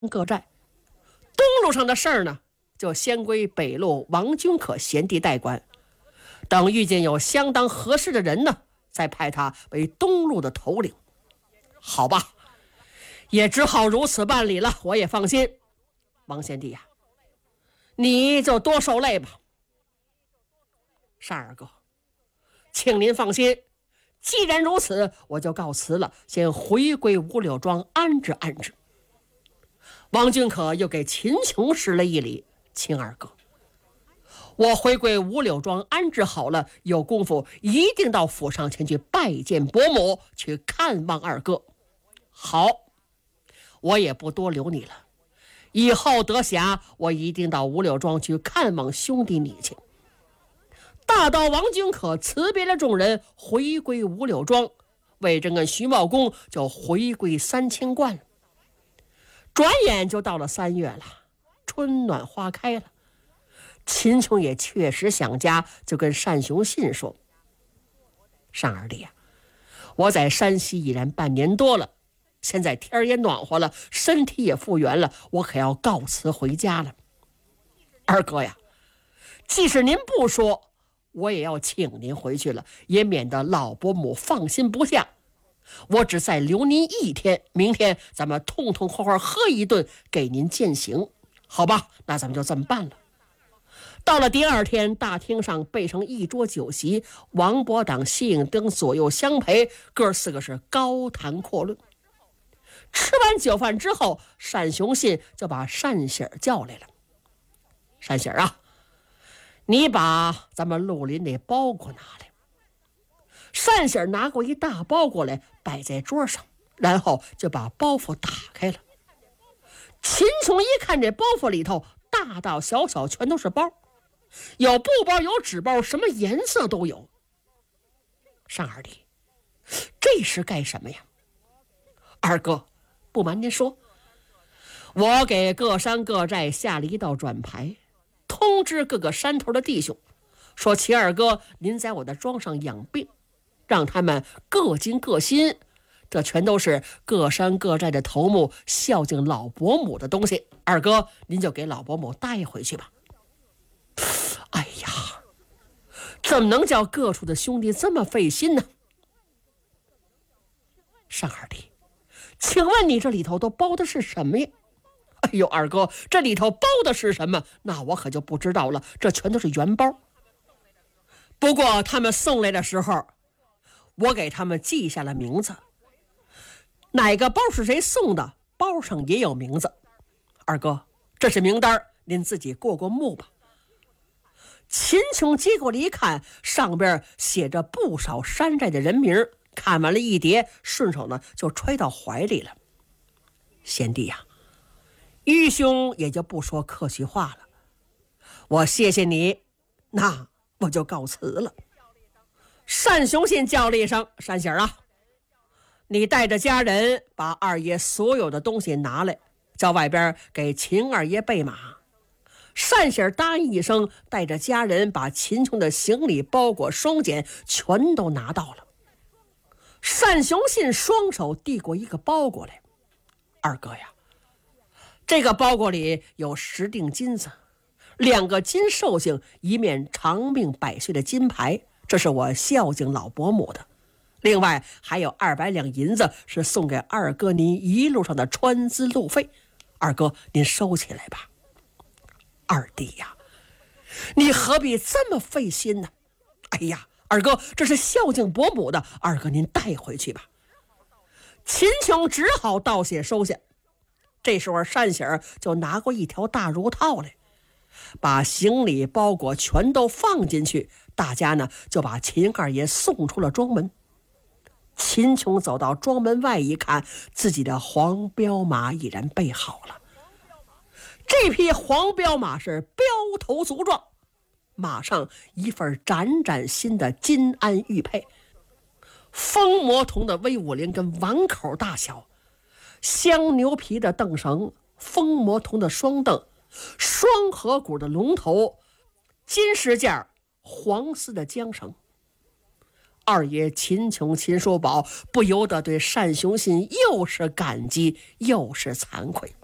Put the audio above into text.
各寨。东路上的事儿呢，就先归北路王君可贤弟代管，等遇见有相当合适的人呢，再派他为东路的头领。好吧，也只好如此办理了，我也放心。王贤弟呀，你就多受累吧。单二哥，请您放心，既然如此，我就告辞了，先回归五柳庄安置安置。王君可又给秦琼施了一礼，秦二哥，我回归五柳庄安置好了，有功夫一定到府上前去拜见伯母，去看望二哥。好，我也不多留你了，以后得暇我一定到五柳庄去看望兄弟你去。大刀王君可辞别了众人，回归五柳庄，魏征跟徐茂公就回归3000贯了。转眼就到了3月了，春暖花开了。秦琼也确实想家，就跟单雄信说：单二弟呀，我在山西已然半年多了，现在天也暖和了，身体也复原了，我可要告辞回家了。二哥呀，即使您不说，我也要请您回去了，也免得老伯母放心不下。我只再留您1天，明天咱们痛痛快快喝一顿，给您饯行，好吧？那咱们就这么办了。到了第2天，大厅上备上一桌酒席，王伯党、谢应登左右相陪，哥4个是高谈阔论。吃完酒饭之后，单雄信就把单喜儿叫来了。单喜儿啊，你把咱们绿林那包裹拿来。单喜儿拿过一大包裹来，摆在桌上，然后就把包袱打开了。秦琼一看这包袱里头大大小小全都是包，有布包，有纸包，什么颜色都有。单二弟，这是干什么呀？二哥，不瞒您说，我给各山各寨下了一道转牌，通知各个山头的弟兄，说秦二哥您在我的庄上养病，让他们各尽各心，这全都是各山各寨的头目孝敬老伯母的东西，二哥您就给老伯母带回去吧。哎呀，怎么能叫各处的兄弟这么费心呢？单二弟，请问你这里头都包的是什么呀？哎呦，二哥，这里头包的是什么？那我可就不知道了，这全都是原包。不过他们送来的时候，我给他们记下了名字，哪个包是谁送的，包上也有名字。二哥，这是名单，您自己过目吧。秦琼接过来一看，上边写着不少山寨的人名，看完了一叠，顺手呢就揣到怀里了。贤弟呀，愚兄也就不说客气话了，我谢谢你，那我就告辞了。单雄信叫了一声：单喜儿啊，你带着家人把二爷所有的东西拿来，叫外边给秦二爷备马。单喜儿答应一声，带着家人把秦琼的行李包裹双肩全都拿到了。单雄信双手递过一个包裹来：二哥呀，这个包裹里有10锭金子，2个金寿星，一面长命百岁的金牌，这是我孝敬老伯母的。另外还有200两银子，是送给二哥您一路上的穿资路费，二哥您收起来吧。二弟呀，你何必这么费心呢？哎呀，二哥，这是孝敬伯母的，二哥您带回去吧。秦琼只好道谢收下。这时候单喜儿就拿过一条大褥套来，把行李包裹全都放进去，大家呢就把秦二爷送出了庄门。秦琼走到庄门外一看，自己的黄骠马已然备好了。这匹黄骠马是标头足壮，马上一份崭崭新的金鞍玉佩，风魔铜的威武铃跟碗口大小，香牛皮的凳绳，风魔铜的双凳，双合骨的龙头，金饰件，黄丝的缰绳。二爷秦琼、秦叔宝不由得对单雄信又是感激又是惭愧。